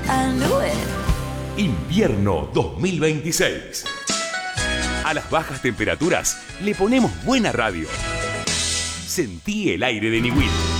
I knew it. Invierno 2026. A las bajas temperaturas le ponemos buena radio. Sentí el aire de Niwil.